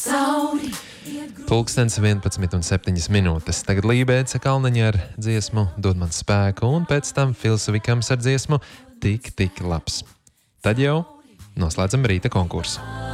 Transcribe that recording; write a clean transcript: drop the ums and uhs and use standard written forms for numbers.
Pulkstens 11:07. Tagad Lībēca Kalniņa ar dziesmu Dod man spēku, un pēc tam Filsvikams ar dziesmu Tik, tik labs. Tad jau noslēdzam rīta konkursu.